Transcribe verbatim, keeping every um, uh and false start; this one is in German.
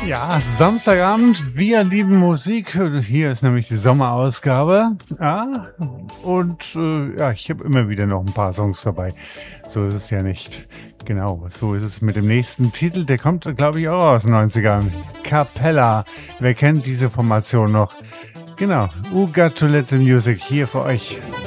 Ja, Samstagabend, wir lieben Musik. Hier ist nämlich die Sommerausgabe. Ja, und äh, ja, ich habe immer wieder noch ein paar Songs dabei. So ist es ja nicht. Genau, so ist es mit dem nächsten Titel. Der kommt, glaube ich, auch aus den neunzigern. Capella. Wer kennt diese Formation noch? Genau, Uga Toilette Music hier für euch.